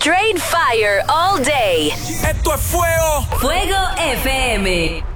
Straight fire all day. Esto es fuego. Fuego FM.